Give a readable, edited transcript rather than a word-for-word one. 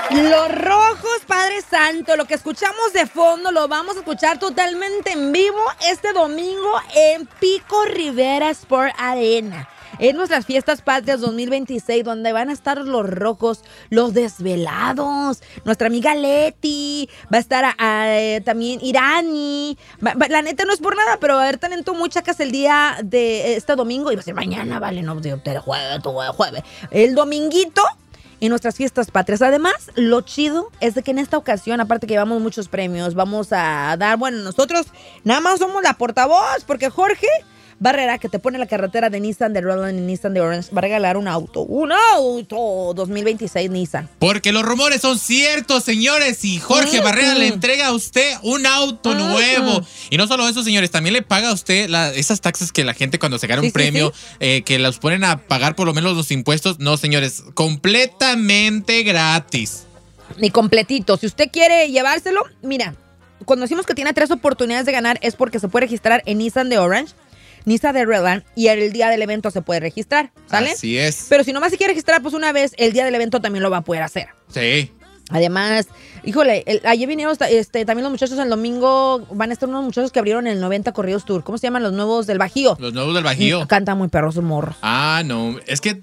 Los Rojos, Padre Santo, lo que escuchamos de fondo lo vamos a escuchar totalmente en vivo este domingo en Pico Rivera Sport Arena. En nuestras fiestas patrias 2026, donde van a estar los Rojos, los Desvelados, nuestra amiga Leti, va a estar también Irani. La neta no es por nada, pero va a haber talento muy chacas el día de este domingo. Y va a ser mañana, vale, no, jueves. El dominguito en nuestras fiestas patrias. Además, lo chido es de que en esta ocasión, aparte que llevamos muchos premios, vamos a dar, bueno, nosotros nada más somos la portavoz, porque Jorge Barrera, que te pone la carretera de Nissan de Redland y Nissan de Orange, va a regalar un auto 2026 Nissan. Porque los rumores son ciertos, señores, y Jorge Barrera le entrega a usted un auto nuevo. Y no solo eso, señores, también le paga a usted esas taxas que la gente cuando se gana un premio, que los ponen a pagar por lo menos los impuestos. No, señores, completamente gratis. Ni completito. Si usted quiere llevárselo, mira, cuando decimos que tiene 3 oportunidades de ganar es porque se puede registrar en Nissan de Orange, Nissan de Redland, y el día del evento se puede registrar, ¿sale? Así es. Pero si nomás se quiere registrar pues una vez, el día del evento también lo va a poder hacer. Sí. Además, híjole, ayer vinieron también los muchachos el domingo, van a estar unos muchachos que abrieron el 90 Corridos Tour. ¿Cómo se llaman? Los nuevos del Bajío. Los nuevos del Bajío. Cantan muy perros sus morros. Ah, no, es que